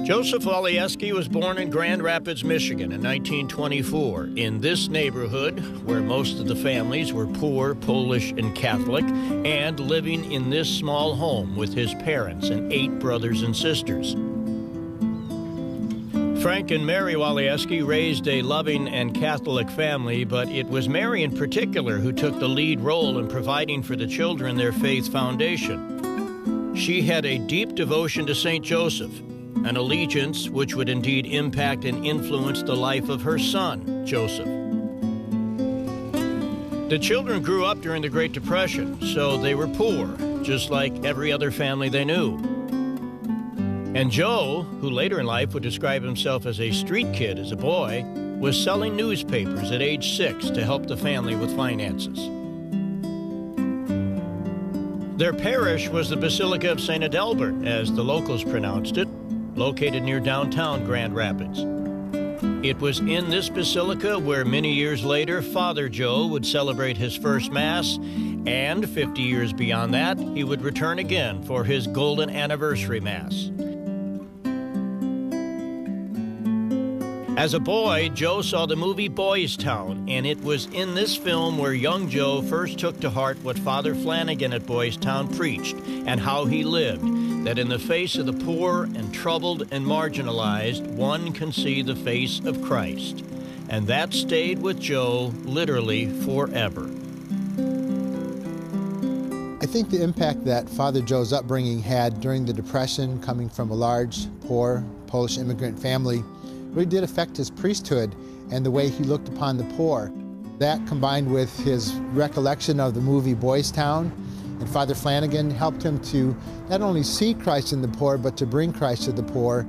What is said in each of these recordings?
Joseph Walieski was born in Grand Rapids, Michigan in 1924. In this neighborhood, where most of the families were poor, Polish, and Catholic, and living in this small home with his parents and 8 brothers and sisters. Frank and Mary Walieski raised a loving and Catholic family, but it was Mary in particular who took the lead role in providing for the children their faith foundation. She had a deep devotion to St. Joseph, an allegiance which would indeed impact and influence the life of her son, Joseph. The children grew up during the Great Depression, so they were poor, just like every other family they knew. And Joe, who later in life would describe himself as a street kid as a boy, was selling newspapers at age 6 to help the family with finances. Their parish was the Basilica of St. Adalbert, as the locals pronounced it, located near downtown Grand Rapids. It was in this basilica where many years later, Father Joe would celebrate his first Mass, and 50 years beyond that, he would return again for his Golden Anniversary Mass. As a boy, Joe saw the movie Boys Town, and it was in this film where young Joe first took to heart what Father Flanagan at Boys Town preached and how he lived, that in the face of the poor and troubled and marginalized, one can see the face of Christ. And that stayed with Joe literally forever. I think the impact that Father Joe's upbringing had during the Depression, coming from a large, poor Polish immigrant family, really did affect his priesthood and the way he looked upon the poor. That, combined with his recollection of the movie Boys Town, and Father Flanagan helped him to not only see Christ in the poor, but to bring Christ to the poor.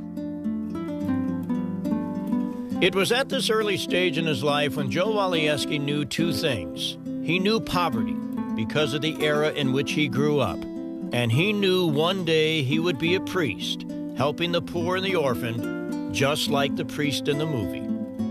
It was at this early stage in his life when Joe Walieski knew 2 things. He knew poverty because of the era in which he grew up, and he knew one day he would be a priest, helping the poor and the orphaned, just like the priest in the movie.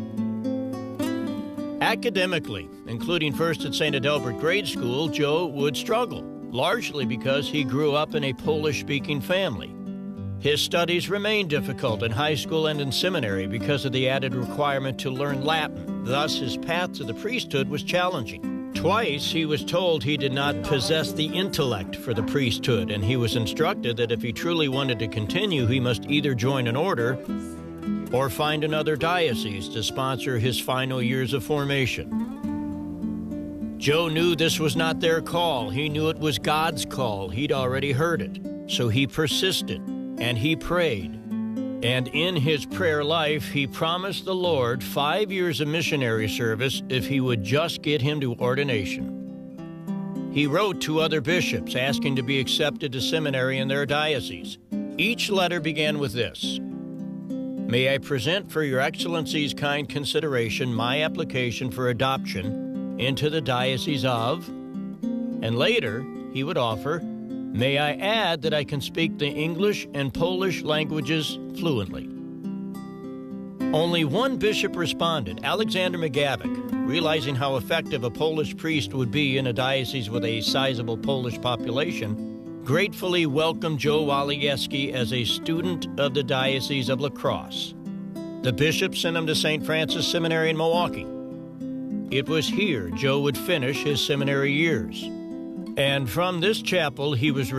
Academically, including first at St. Adalbert Grade School, Joe would struggle, largely because he grew up in a Polish-speaking family. His studies remained difficult in high school and in seminary because of the added requirement to learn Latin. Thus, his path to the priesthood was challenging. Twice, he was told he did not possess the intellect for the priesthood, and he was instructed that if he truly wanted to continue, he must either join an order or find another diocese to sponsor his final years of formation. Joe knew this was not their call. He knew it was God's call. He'd already heard it. So he persisted, and he prayed. And in his prayer life, he promised the Lord 5 years of missionary service if he would just get him to ordination. He wrote to other bishops asking to be accepted to seminary in their diocese. Each letter began with this: "May I present for your excellency's kind consideration my application for adoption into the Diocese of," and later he would offer, "May I add that I can speak the English and Polish languages fluently." Only one bishop responded, Alexander McGavick, realizing how effective a Polish priest would be in a diocese with a sizable Polish population, gratefully welcomed Joe Walieski as a student of the Diocese of La Crosse. The bishop sent him to St. Francis Seminary in Milwaukee. It was here Joe would finish his seminary years. And from this chapel, he was